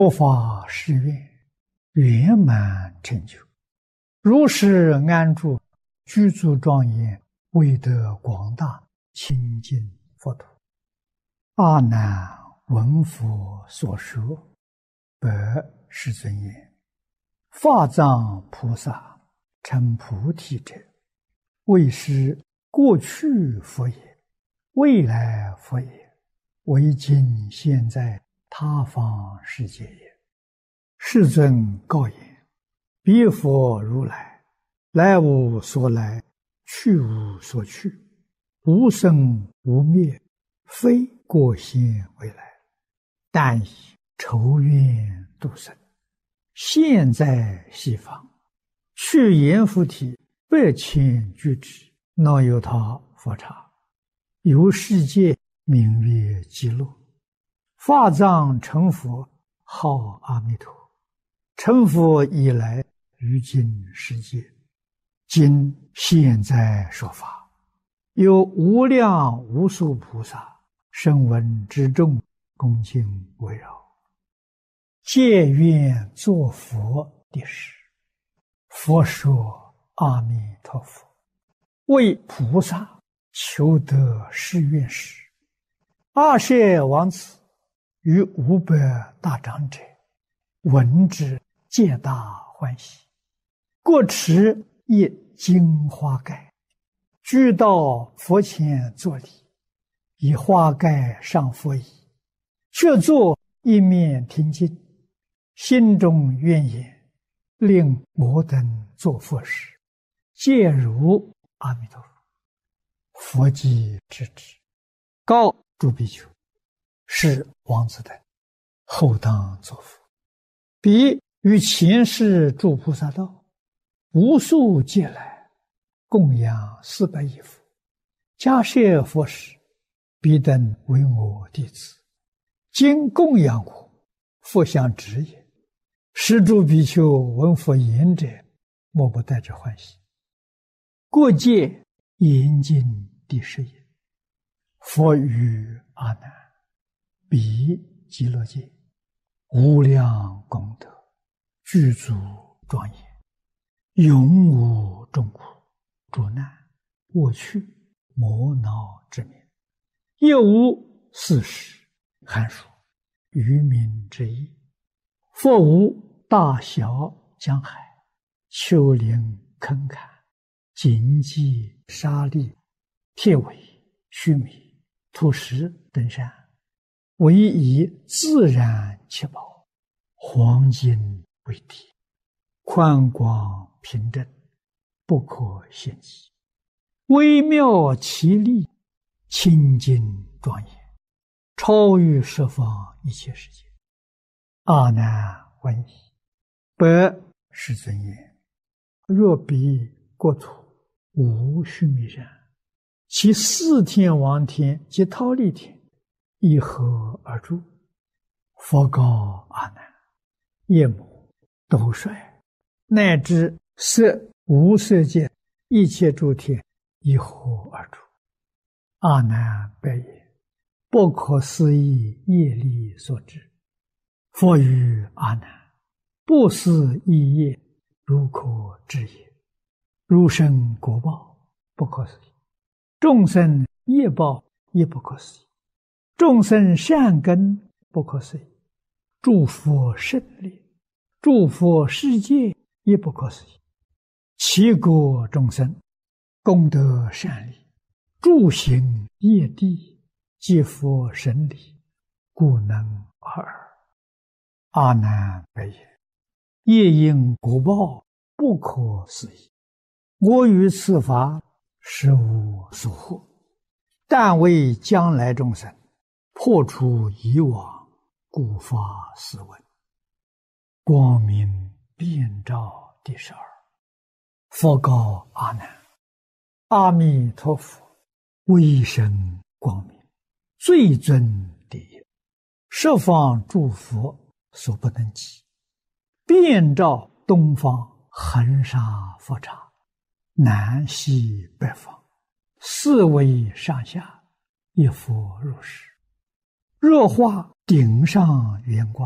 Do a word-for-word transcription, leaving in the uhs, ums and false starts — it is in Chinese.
佛法誓愿圆满成就，如是安住，具足庄严，威德广大，清净佛土。阿难闻佛所说，白世尊言：法藏菩萨成菩提者，为是过去佛也，未来佛也，为今现在他方世界也。世尊告言：彼佛如来，来无所来，去无所去，无生无灭，非过现未来，但以筹愿度生，现在西方，去阎浮提百千俱胝，那由他佛刹，由世界名曰极乐。法藏成佛，号阿弥陀。成佛以来，于今世界，今现在说法，有无量无数菩萨声闻之众，恭敬围绕，皆愿作佛的事。佛说：阿弥陀佛，为菩萨求得誓愿时，阿舍王子与五百大长者闻之，皆大欢喜，各持一金花盖，俱到佛前作礼，以花盖上佛椅，却坐一面听经，心中愿言：令摩等作佛时，皆如阿弥陀佛。佛即知之，告诸比丘：是王子等后当作佛。彼于前世诸菩萨道，无数劫来，供养四百亿佛，迦叶佛时，彼等为我弟子，今供养我，佛相知也。是诸比丘闻佛言者，莫不带着欢喜。过界严禁第十也。佛语阿难：彼极乐界，无量功德，具足庄严，永无众苦、诸难、恶趣、魔恼之名，亦无四时、寒暑、愚民之意。佛无大小江海、丘陵坑坎、荆棘沙砾、铁苇须弥、土石等山，唯以自然七宝，黄金为底，宽广平正，不可限计，微妙奇丽，清净庄严，超于十方一切世界。阿难闻已，白世尊言：若彼国土无须弥山，其四天王天及忉利天一合而住。佛告阿难：夜母、斗率，乃至色无色界一切诸天一合而住。阿难白言：不可思议业力所致。佛语阿难：不思议业，如可知也。如生果报，不可思议；众生业报，亦不可思议；众生善根，不可思议；诸佛胜利，诸佛世界，亦不可思议。其国众生，功德善利，诸行业地，皆佛神力，故能尔。阿难白言：业因果报，不可思议。我于此法，实无所获，但为将来众生破除以往，故发斯文。光明遍照第十二。佛告阿难：阿弥陀佛，威神光明，最尊第一，十方诸佛所不能及，遍照东方恒沙佛刹，南西北方，四维上下，一佛如是。若化顶上圆光，